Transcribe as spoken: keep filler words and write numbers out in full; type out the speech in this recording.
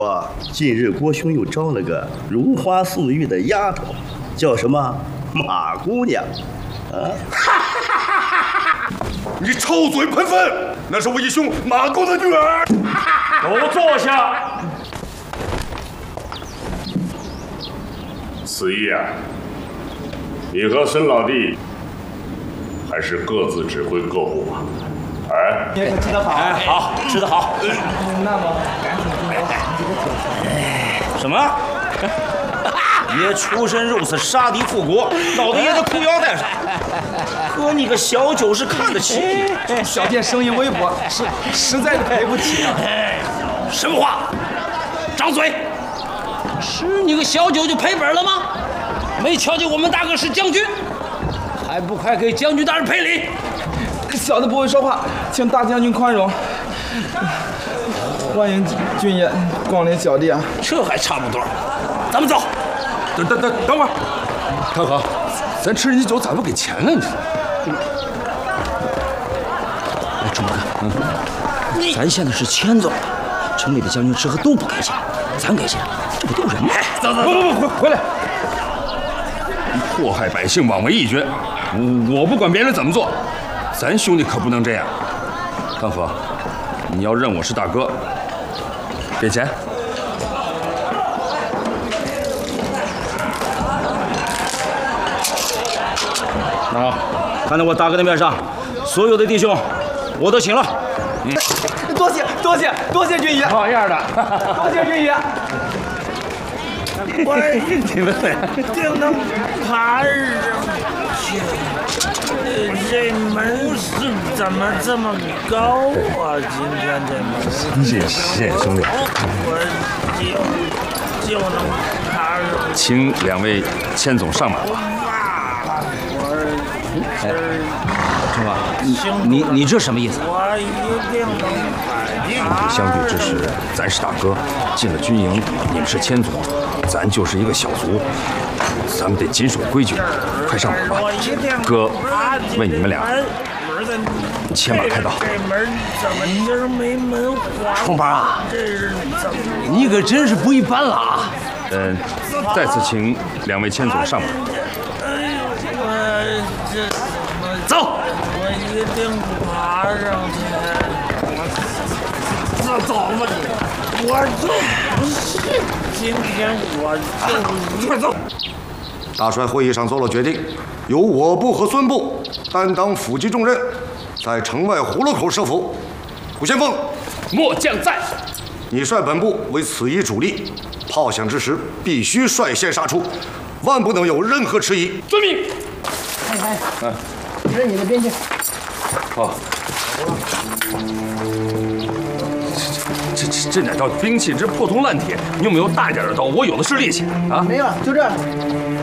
我近日郭兄又招了个如花似玉的丫头，叫什么马姑娘？啊！ 你臭嘴喷粪！那是我义兄马公的女儿。 都坐下。此役啊，你和孙老弟还是各自指挥各部吧。哎， 你可吃得好， 哎，好，吃得好。 那么赶紧给我讲这个酒菜。 什么？爷出身入死，杀敌复国，老子爷的裤腰带上，哥你个小九是看得起你？ 小店生意微薄，实实在是赔不起啊！ 什么话？张嘴！ 是你个小九就赔本了吗？没瞧见我们大哥是将军，还不快给将军大人赔礼！ 小的不会说话，请大将军宽容。欢迎军爷光临小店， 这还差不多。咱们走。 等等等等会儿，大哥，咱吃人家酒咋不给钱呢？你哎，朱大哥，嗯，咱现在是千总，城里的将军吃喝都不给钱，咱给钱，这不丢人吗？ 走走，不不不，回回来！祸害百姓，枉为义军，我不管别人怎么做，咱兄弟可不能这样。干和，你要认我是大哥，给钱。 那看在我大哥的面上，所有的弟兄我都请了。 嗯，多谢多谢多谢军爷， 好样的， 多谢军爷。 我你们定能爬上去。这门是怎么这么高啊？今天这门， 谢谢谢谢兄弟， 我就就能爬上去。 请两位千总上马吧。 哎，春华，你你你这什么意思？ 我一定能爬。 相比之下，咱是大哥，进了军营，你们是千总，咱就是一个小卒，咱们得谨守规矩，快上马吧。哥为你们俩牵马开道。 这门怎么今儿没门花？ 春华啊， 这是怎么？ 你可真是不一般了啊！ 嗯，再次请两位千总上马。 我这走， 我一定爬上去。那走吧你，我就不信今天我就快走。 大帅会议上做了决定，由我部和孙部担当辅击重任，在城外葫芦口设伏。胡先锋， 末将在。 你率本部为此役主力，炮响之时必须率先杀出，万不能有任何迟疑。 遵命。 看看，嗯，这是你的兵器。 好。这这这哪叫兵器？这破铜烂铁！你有没有大一点的刀？我有的是力气啊！ 没有，就这。